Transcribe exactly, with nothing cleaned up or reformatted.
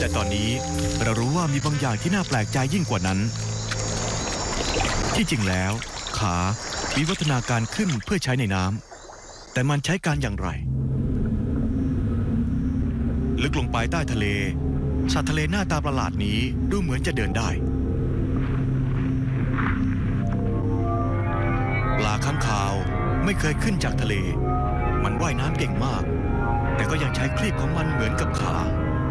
แต่ตอนนี้เรารู้ว่ามีบางอย่างที่น่าแปลกใจยิ่งกว่านั้นที่จริงแล้วขาวิวัฒนาการขึ้นเพื่อใช้ในน้ำแต่มันใช้การอย่างไรลึกลงไปใต้ทะเลสัตว์ทะเลหน้าตาประหลาดนี้ดูเหมือนจะเดินได้ปลาค้างคาวไม่เคยขึ้นจากทะเลมันว่ายน้ำเก่งมากแต่ก็ยังใช้ครีบของมันเหมือนกับขา